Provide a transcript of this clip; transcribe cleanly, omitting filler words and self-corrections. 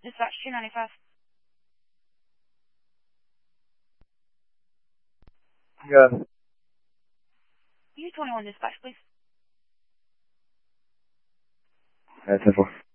Dispatch 295. Yeah. U21 dispatch, please. Yeah, 10-4.